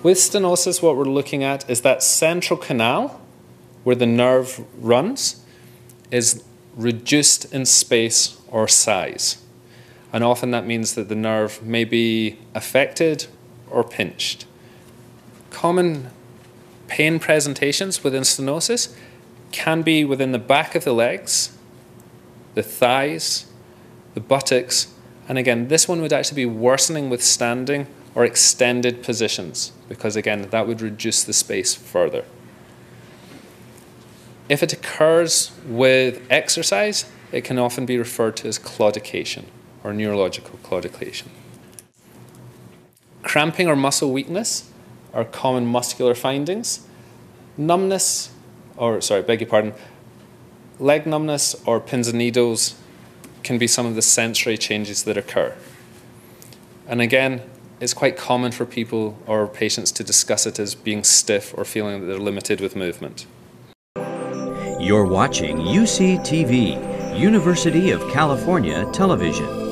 With stenosis, what we're looking at is that central canal where the nerve runs is reduced in space or size. And often that means that the nerve may be affected or pinched. Common pain presentations within stenosis can be within the back of the legs, the thighs, the buttocks, and again, this one would actually be worsening with standing or extended positions, because again, that would reduce the space further. If it occurs with exercise, it can often be referred to as claudication or neurological claudication. Cramping or muscle weakness are common muscular findings. Numbness, leg numbness or pins and needles can be some of the sensory changes that occur. And again, it's quite common for people or patients to discuss it as being stiff or feeling that they're limited with movement. You're watching UCTV, University of California Television.